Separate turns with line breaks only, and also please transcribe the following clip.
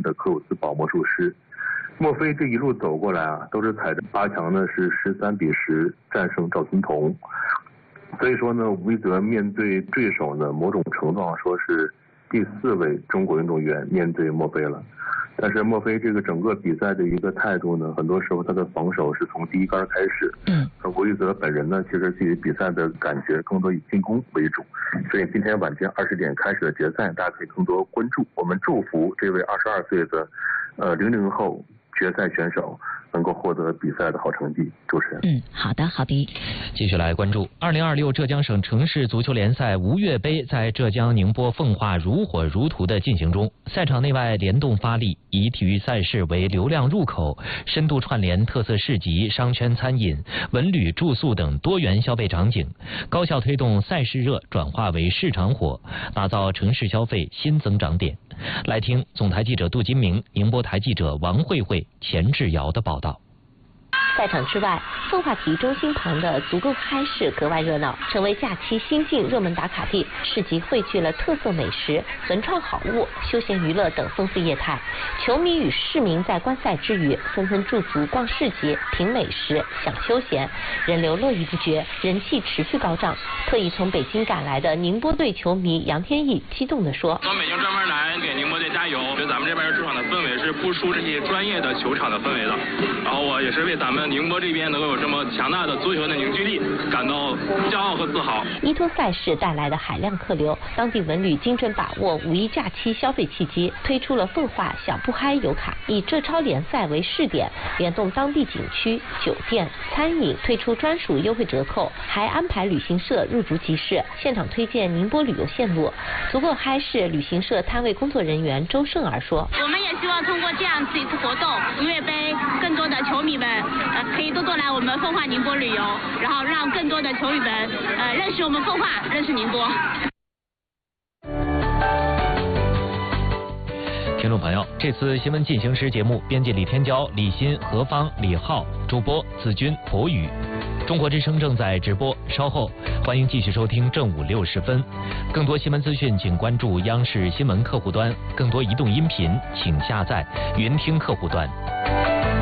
的科鲁兹堡魔术师。莫非这一路走过来啊，都是踩着8强呢是13-10战胜赵春桐。所以说呢，吴一泽面对对手呢，某种程度上说是第4位中国运动员面对莫非了。但是莫非这个整个比赛的一个态度呢，很多时候他的防守是从第一杆开始。而吴一泽本人呢，其实自己比赛的感觉更多以进攻为主。所以今天晚间20点开始的决赛，大家可以更多关注。我们祝福这位22岁的00后决赛选手能够获得比赛的好成绩。主持人，
好的。
继续来关注2026浙江省城市足球联赛吴越杯在浙江宁波奉化如火如荼的进行中，赛场内外联动发力，以体育赛事为流量入口，深度串联特色市集、商圈餐饮、文旅住宿等多元消费场景，高效推动赛事热转化为市场火，打造城市消费新增长点。来听总台记者杜金明、宁波台记者王慧慧、钱志尧的报道。
赛场之外，奉化体育中心旁的足够嗨市格外热闹，成为假期新晋热门打卡地。市集汇聚了特色美食、文创好物、休闲娱乐等丰富业态。球迷与市民在观赛之余，纷纷驻足逛市集、品美食、享休闲，人流络绎不绝，人气持续高涨。特意从北京赶来的宁波队球迷杨天翼激动地说：“
从北京专门来给宁波队加油，觉得咱们这边主场的氛围是不输这些专业的球场的氛围的。然后我也是为咱们宁波这边能够有这么强大的足球的凝聚力感到骄傲和自豪。”
依托赛事带来的海量客流，当地文旅精准把握五一假期消费契机，推出了奉化小不嗨游卡，以浙超联赛为试点，联动当地景区、酒店、餐饮，推出专属优惠折扣，还安排旅行社入驻集市，现场推荐宁波旅游线路。足够嗨市旅行社摊位工作人员周胜儿说：“
我们也希望通过这样子一次活动，吴越杯更多的球迷们可以多来我们奉化宁波旅游，然后让更多的球迷们认识我们奉化，认识宁波。”
听众朋友，这次新闻进行时节目编辑李天骄、李欣、何芳、李浩，主播子君、博宇。中国之声正在直播，稍后欢迎继续收听正午6时分。更多新闻资讯，请关注央视新闻客户端；更多移动音频，请下载云听客户端。